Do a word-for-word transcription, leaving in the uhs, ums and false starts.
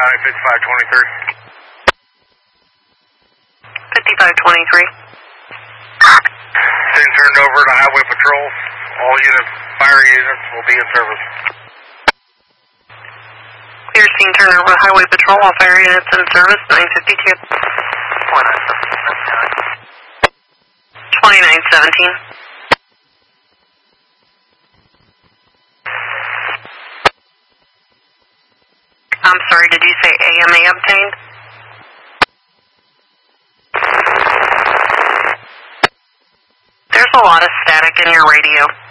County fifty-five twenty-three. fifty-five twenty-three. Scene turned over to Highway Patrol. All units, fire units will be in service. Clear scene turned over to Highway Patrol. All fire units in service. nine fifty-two. twenty-nine seventeen. I'm sorry, did you say A M A obtained? There's a lot of static in your radio.